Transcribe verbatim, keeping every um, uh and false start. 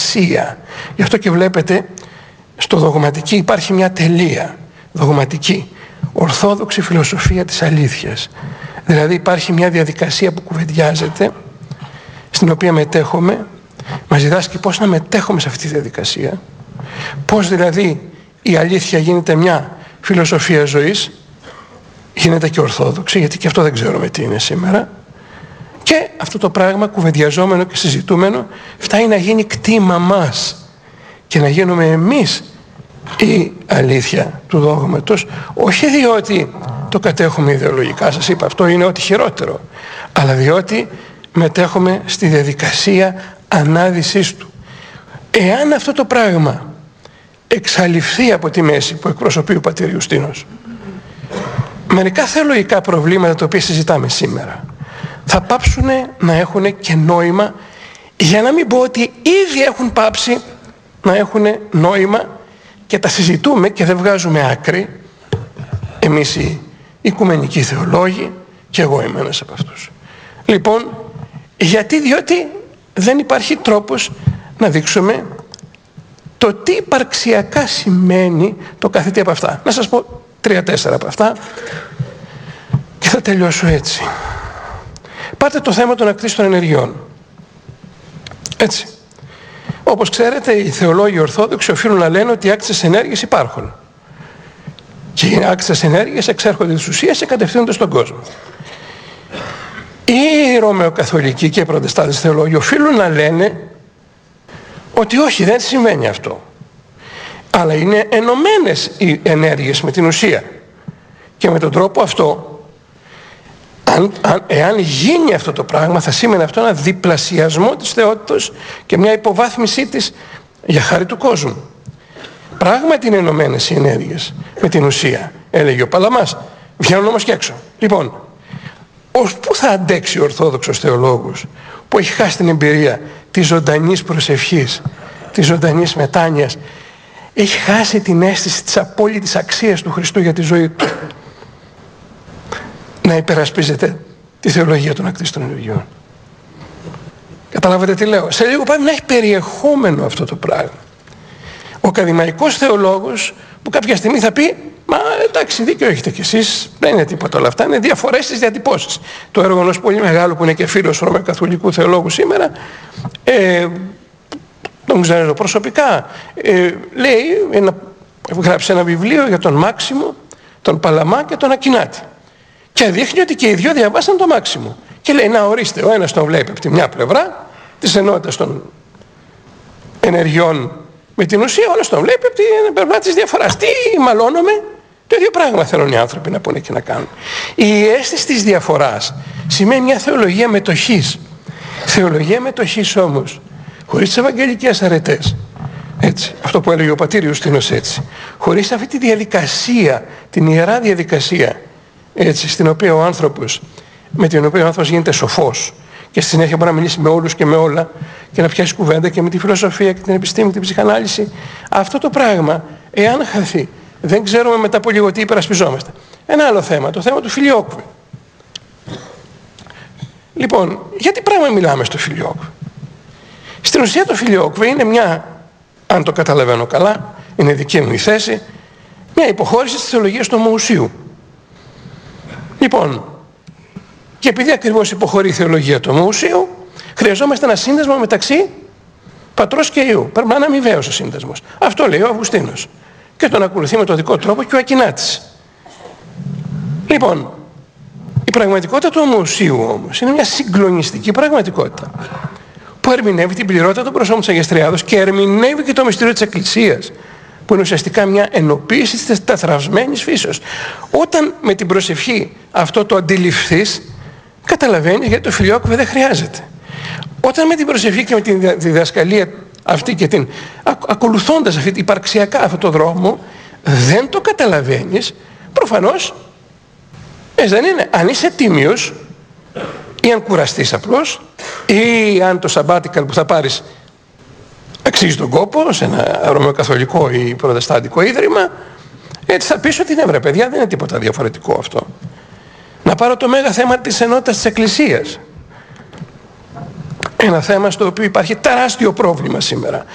διαδικασία. Γι' αυτό και βλέπετε στο δογματική υπάρχει μια τελεία. Δογματική. Ορθόδοξη φιλοσοφία της αλήθειας. Δηλαδή υπάρχει μια διαδικασία που κουβεντιάζεται, στην οποία μετέχουμε, μας διδάσκει πώς να μετέχουμε σε αυτή τη διαδικασία, πώς δηλαδή η αλήθεια γίνεται μια φιλοσοφία ζωής, γίνεται και ορθόδοξη, γιατί και αυτό δεν ξέρουμε τι είναι σήμερα, και αυτό το πράγμα κουβεντιαζόμενο και συζητούμενο φτάνει να γίνει κτήμα μας και να γίνουμε εμείς η αλήθεια του δόγματος, όχι διότι το κατέχουμε ιδεολογικά, σας είπα, αυτό είναι ό,τι χειρότερο, αλλά διότι μετέχουμε στη διαδικασία ανάδυσής του. Εάν αυτό το πράγμα εξαλειφθεί από τη μέση που εκπροσωπεί ο πατήρ Ιουστίνος, μερικά θεολογικά προβλήματα τα οποία συζητάμε σήμερα θα πάψουν να έχουν και νόημα, για να μην πω ότι ήδη έχουν πάψει να έχουν νόημα και τα συζητούμε και δεν βγάζουμε άκρη, εμείς οι οικουμενικοί θεολόγοι, και εγώ είμαι ένας από αυτούς. Λοιπόν, γιατί, διότι δεν υπάρχει τρόπος να δείξουμε το τι υπαρξιακά σημαίνει το κάθε τι από αυτά. Να σας πω τρία-τέσσερα από αυτά και θα τελειώσω έτσι. Πάτε το θέμα των ακτίστων ενεργειών. Έτσι. Όπως ξέρετε, οι θεολόγοι Ορθόδοξοι οφείλουν να λένε ότι οι άκτιστες ενέργειες υπάρχουν. Και οι άκτιστες ενέργειες εξέρχονται της ουσίας και κατευθύνονται στον κόσμο. Οι Ρωμαιοκαθολικοί και οι Προτεστάντες θεολόγοι οφείλουν να λένε ότι όχι, δεν συμβαίνει αυτό. Αλλά είναι ενωμένες οι ενέργειες με την ουσία. Και με τον τρόπο αυτό, αν, αν, εάν γίνει αυτό το πράγμα, θα σήμαινε αυτό ένα διπλασιασμό της θεότητος και μια υποβάθμισή της για χάρη του κόσμου. Πράγματι είναι ενωμένες οι ενέργειες με την ουσία, έλεγε ο Παλαμάς. Βγαίνουν όμως και έξω. Λοιπόν, ως πού θα αντέξει ο Ορθόδοξος θεολόγος που έχει χάσει την εμπειρία της ζωντανής προσευχής, της ζωντανής μετάνοιας, έχει χάσει την αίσθηση της απόλυτης αξίας του Χριστού για τη ζωή του, να υπερασπίζεται τη θεολογία των ακτίστων ενεργειών? Καταλάβατε τι λέω? Σε λίγο πάμε να έχει περιεχόμενο αυτό το πράγμα. Ο ακαδημαϊκός θεολόγος που κάποια στιγμή θα πει, μα εντάξει, δίκιο έχετε κι εσείς, δεν είναι τίποτα όλα αυτά, είναι διαφορές στις διατυπώσεις. Το έργο ενός πολύ μεγάλου που είναι και φίλος Ρωμαιοκαθολικού θεολόγου σήμερα, ε, τον ξέρω προσωπικά, ε, λέει, ένα, γράψε ένα βιβλίο για τον Μάξιμο, τον Παλαμά και τον Ακινάτη. Και δείχνει ότι και οι δυο διαβάσαν το Μάξιμο. Και λέει, να ορίστε, ο ένας τον βλέπει από τη μια πλευρά της ενότητας των ενεργειών με την ουσία, ο άλλος τον βλέπει από την πλευρά της διαφοράς. Τι μαλώνομαι? Το ίδιο πράγμα θέλουν οι άνθρωποι να πούνε και να κάνουν. Η αίσθηση της διαφοράς σημαίνει μια θεολογία μετοχής. Θεολογία μετοχής όμως, χωρίς τις ευαγγελικές αρετές, έτσι, αυτό που έλεγε ο πατήρ Ιουστίνος, έτσι, χωρίς αυτή τη διαδικασία, την ιερά διαδικασία, έτσι, στην οποία ο άνθρωπος, με την οποία ο άνθρωπος γίνεται σοφός και στη συνέχεια μπορεί να μιλήσει με όλους και με όλα και να πιάσει κουβέντα και με τη φιλοσοφία και την επιστήμη και την ψυχανάλυση, αυτό το πράγμα, εάν χαθεί, δεν ξέρουμε μετά από λίγο τι υπερασπιζόμαστε. Ένα άλλο θέμα, το θέμα του φιλιόκου. Λοιπόν, για τι πράγμα μιλάμε στο φιλιόκου? Στην ουσία το φιλιόκου είναι μια, αν το καταλαβαίνω καλά, είναι δική μου η θέση, μια υποχώρηση της θεολογίας του ομοουσίου. Λοιπόν, και επειδή ακριβώς υποχωρεί η θεολογία του ομοουσίου, χρειαζόμαστε ένα σύνδεσμο μεταξύ πατρός και ιού. Πρέπει να είναι αμοιβαίος ο σύνδεσμος. Αυτό λέει ο Αυγουστίνος. Και τον ακολουθεί με τον δικό τρόπο και ο Ακινάτης. Λοιπόν, η πραγματικότητα του ομοουσίου όμως είναι μια συγκλονιστική πραγματικότητα που ερμηνεύει την πληρότητα των προσώπων της Αγίας Τριάδος και ερμηνεύει και το μυστήριο της Εκκλησίας, που είναι ουσιαστικά μια ενοποίηση της τετρασμένης φύσεως. Όταν με την προσευχή αυτό το αντιληφθείς, καταλαβαίνεις γιατί το φιλιόκουβε δεν χρειάζεται. Όταν με την προσευχή και με τη διδασκαλία αυτή και την ακολουθώντας αυτή, υπαρξιακά αυτό το δρόμο, δεν το καταλαβαίνεις, προφανώς, έτσι δεν είναι? Αν είσαι τίμιος ή αν κουραστείς απλώς ή αν το sabbatical που θα πάρεις αξίζει τον κόπο σε ένα ρωμαιοκαθολικό ή προτεσταντικό ίδρυμα, έτσι θα πεις ότι ναι, βρε παιδιά, δεν είναι τίποτα διαφορετικό αυτό. Να πάρω το μέγα θέμα της ενότητας της Εκκλησίας. Ένα θέμα στο οποίο υπάρχει τεράστιο πρόβλημα σήμερα.